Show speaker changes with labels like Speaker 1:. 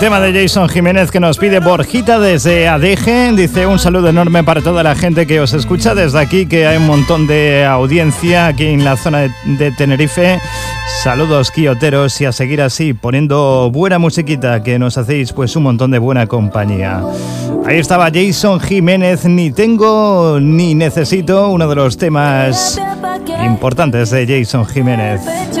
Speaker 1: tema de Jason Jiménez que nos pide Borjita desde Adeje. Dice un saludo enorme para toda la gente que os escucha desde aquí, que hay un montón de audiencia aquí en la zona de Tenerife. Saludos quioteros y a seguir así, poniendo buena musiquita, que nos hacéis pues un montón de buena compañía. Ahí estaba Jason Jiménez, Ni tengo ni necesito, uno de los temas importantes de Jason Jiménez.